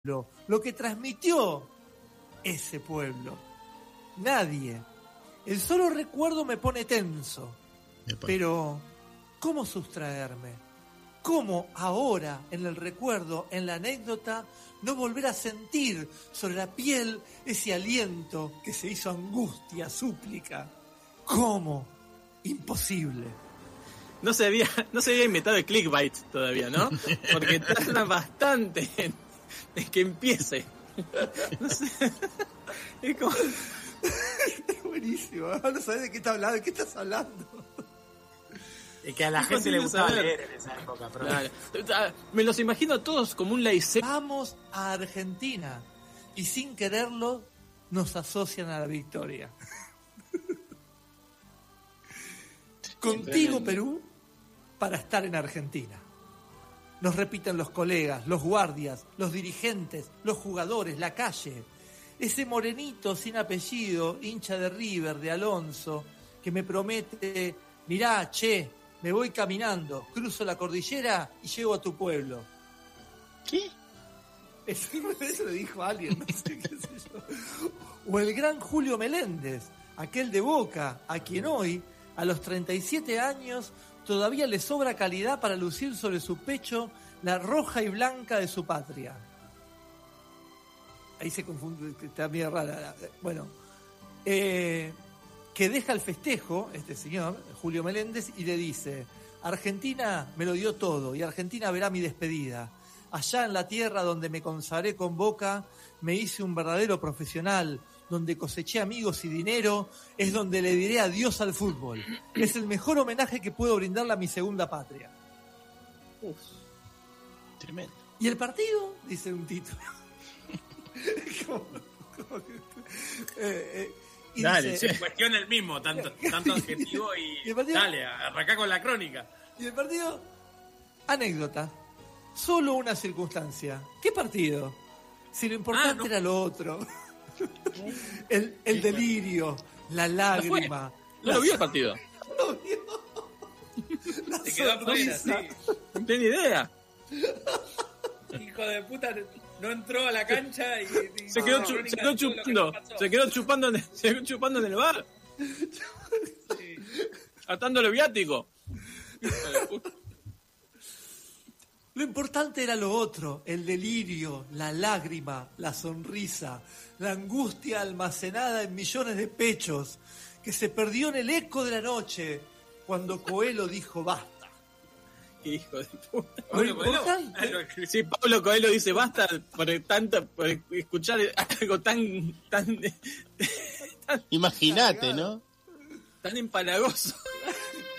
lo que transmitió ese pueblo. Nadie. El solo recuerdo me pone tenso. Epa. Pero, ¿cómo sustraerme? ¿Cómo ahora, en el recuerdo, en la anécdota, no volver a sentir sobre la piel ese aliento que se hizo angustia, súplica? ¿Cómo? Imposible. No se había inventado el clickbait todavía, ¿no? Porque tarda bastante en que empiece. No sé. Es como... Es buenísimo. No sabes de qué estás hablando, de qué estás hablando. Es que a la gente le gustaba leer en esa época. Pero... Claro. Me los imagino a todos como un laicero. Vamos a Argentina y sin quererlo nos asocian a la victoria. Contigo, Perú, para estar en Argentina. Nos repiten los colegas, los guardias, los dirigentes, los jugadores, la calle. Ese morenito sin apellido, hincha de River, de Alonso, que me promete, mirá, che, me voy caminando, cruzo la cordillera y llego a tu pueblo. ¿Qué? Eso lo dijo alguien, no sé qué sé yo. O el gran Julio Meléndez, aquel de Boca, a quien hoy, a los 37 años, todavía le sobra calidad para lucir sobre su pecho la roja y blanca de su patria. Ahí se confunde, está bien rara. Bueno, que deja el festejo, este señor, Julio Meléndez, y le dice: Argentina me lo dio todo, y Argentina verá mi despedida. Allá en la tierra donde me consagré con Boca, me hice un verdadero profesional, donde coseché amigos y dinero, es donde le diré adiós al fútbol. Es el mejor homenaje que puedo brindarle a mi segunda patria. Uf, tremendo. ¿Y el partido? Dice un título. Y Dale, dice, sí. Cuestión el mismo, tanto adjetivo ¿Y el partido? Dale, arrancá con la crónica. ¿Y el partido? Anécdota. Solo una circunstancia. ¿Qué partido? Si lo importante era lo otro. El delirio, la lágrima. No lo vio el partido. No vio. La Se quedó afuera, sí. No tenía idea. Hijo de puta, no entró a la cancha y Se quedó chupando. Se quedó chupando en el bar. Sí. Atándole viático. Lo importante era lo otro, el delirio, la lágrima, la sonrisa, la angustia almacenada en millones de pechos, que se perdió en el eco de la noche cuando Coelho dijo basta. Hijo de puta. Lo importante, Sí, Pablo Coelho dice basta por escuchar algo tan Imagínate, ¿no? tan empalagoso.